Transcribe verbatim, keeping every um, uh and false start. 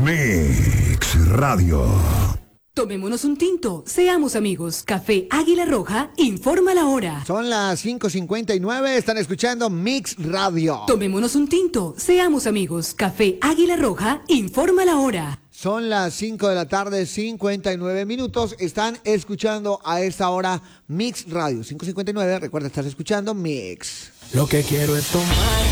Mix Radio. Tomémonos un tinto, seamos amigos. Café Águila Roja informa la hora. Son las cinco cincuenta y nueve, están escuchando Mix Radio. Tomémonos un tinto, seamos amigos. Café Águila Roja informa la hora. Son las cinco de la tarde, cincuenta y nueve minutos. Están escuchando a esta hora Mix Radio. cinco cincuenta y nueve, recuerda, estás escuchando Mix. Lo que quiero es tomar